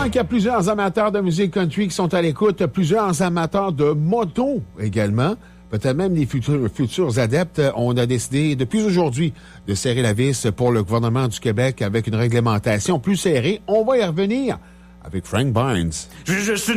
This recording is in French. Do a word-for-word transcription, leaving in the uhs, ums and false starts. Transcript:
qu'il y a plusieurs amateurs de musique country qui sont à l'écoute, plusieurs amateurs de moto également, peut-être même les futurs, futurs adeptes. On a décidé depuis aujourd'hui de serrer la vis pour le gouvernement du Québec avec une réglementation plus serrée. On va y revenir avec Frank Barnes. Je, je suis